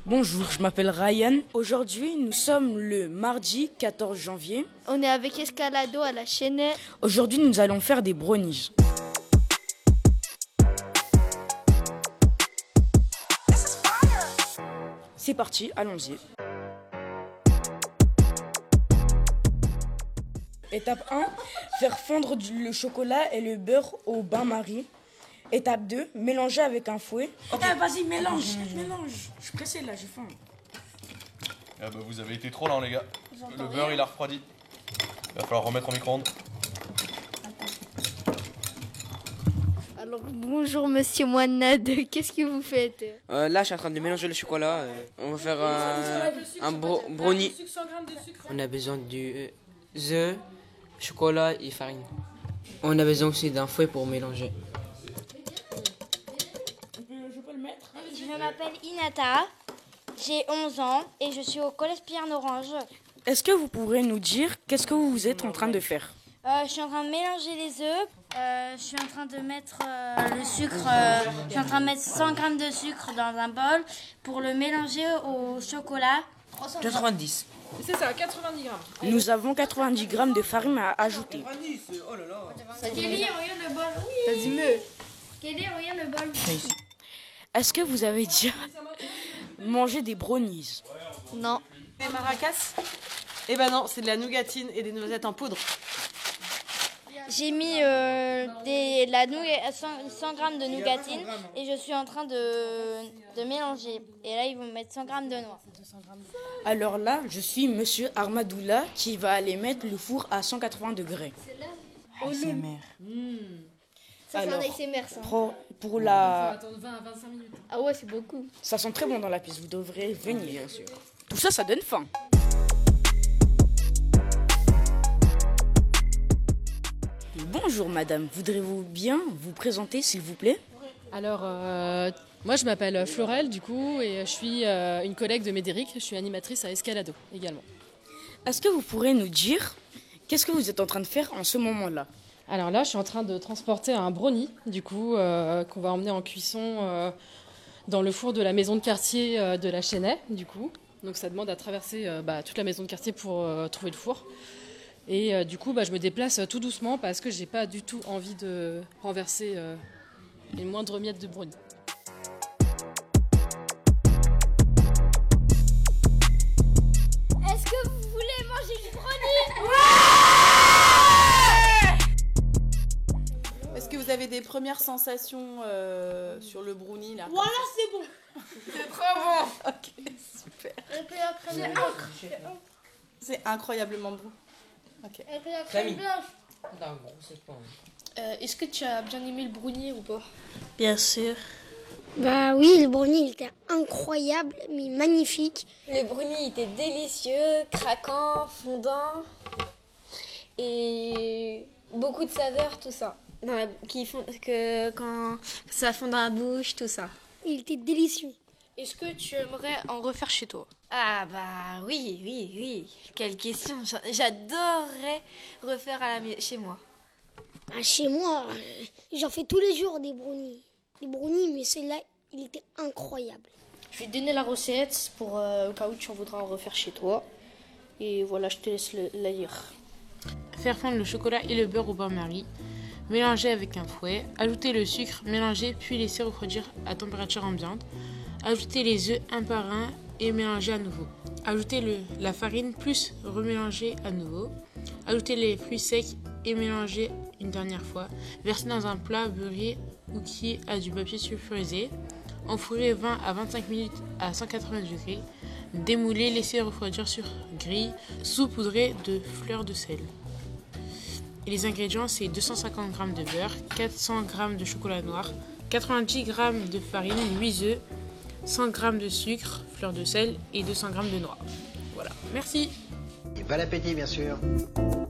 Bonjour, je m'appelle Ryan. Aujourd'hui, nous sommes le mardi 14 janvier. On est avec Escalado à la Chênaie. Aujourd'hui, nous allons faire des brownies. C'est parti, allons-y. Étape 1, faire fondre le chocolat et le beurre au bain-marie. Étape 2, mélanger avec un fouet. Vas-y, mélange. Je suis pressé là, j'ai faim. Ah bah vous avez été trop lents les gars. Le beurre il a refroidi. Il va falloir remettre au micro-ondes. Alors bonjour monsieur Moinade, qu'est-ce que vous faites? Là, je suis en train de mélanger le chocolat. On va faire un brownie. On a besoin du œuf, chocolat et farine. On a besoin aussi d'un fouet pour mélanger. Je peux le mettre? Je m'appelle Inata, j'ai 11 ans et je suis au collège Pierre Orange. Est-ce que vous pourrez nous dire qu'est-ce que vous êtes en train de faire? Je suis en train de mélanger les œufs, je suis en train de mettre le sucre, je suis en train de mettre 100 g de sucre dans un bol pour le mélanger au chocolat. 90. C'est ça, 90 grammes. Nous avons 90 g de farine à ajouter. Kelly, regarde le bol. Vas-y, me. Kelly, regarde le bol. Est-ce que vous avez déjà mangé des brownies? Non. Et maracas? Eh ben non, c'est de la nougatine et des noisettes en poudre. J'ai mis 100 g de nougatine et je suis en train de mélanger. Et là, ils vont mettre 100 g de noix. Alors là, je suis Monsieur Armadoula qui va aller mettre le four à 180 degrés. ASMR. Ça c'est un Alors, ASMR ça. Pour la... Attendre 20 à 25 minutes. Ah ouais, c'est beaucoup. Ça sent très bon dans la pièce, vous devrez venir bien sûr. Tout ça, ça donne faim. Bonjour madame, voudrez-vous bien vous présenter s'il vous plaît? Alors, moi je m'appelle Florelle du coup et je suis une collègue de Médéric, je suis animatrice à Escalado également. Est-ce que vous pourrez nous dire qu'est-ce que vous êtes en train de faire en ce moment-là? Alors là je suis en train de transporter un brownie du coup qu'on va emmener en cuisson dans le four de la maison de quartier de la Chênaie du coup. Donc ça demande à traverser toute la maison de quartier pour trouver le four. Et du coup je me déplace tout doucement parce que j'ai pas du tout envie de renverser les moindres miettes de brownie. Est-ce que vous voulez manger du brownie? Est-ce que vous avez des premières sensations sur le brownie là? Voilà, c'est bon. C'est trop bon. Ok, super. Et puis la crème blanche. C'est incroyablement bon. Ok. Et puis la crème blanche. Est-ce que tu as bien aimé le brownie ou pas? Bien sûr. Bah oui, le brownie il était incroyable, mais magnifique. Le brownie était délicieux, craquant, fondant et beaucoup de saveurs, tout ça. Qui font que quand ça fond dans la bouche, tout ça. Il était délicieux. Est-ce que tu aimerais en refaire chez toi? Ah bah oui. Quelle question. J'adorerais refaire chez moi. Ah, chez moi, j'en fais tous les jours des brownies. Des brownies, mais celui-là, il était incroyable. Je vais te donner la recette pour au cas où tu en voudras en refaire chez toi. Et voilà, je te laisse la lire. Faire fondre le chocolat et le beurre au bain-marie. Mélanger avec un fouet. Ajouter le sucre, mélanger puis laisser refroidir à température ambiante. Ajouter les œufs un par un et mélanger à nouveau. Ajouter la farine plus remélanger à nouveau. Ajouter les fruits secs et mélanger une dernière fois. Verser dans un plat beurré ou qui a du papier sulfurisé. Enfourrer 20 à 25 minutes à 180 degrés. Démouler, laisser refroidir sur grille. Saupoudrer de fleurs de sel. Et les ingrédients, c'est 250 g de beurre, 400 g de chocolat noir, 90 g de farine, 8 œufs, 100 g de sucre, fleur de sel et 200 g de noix. Voilà, merci. Et bon appétit bien sûr.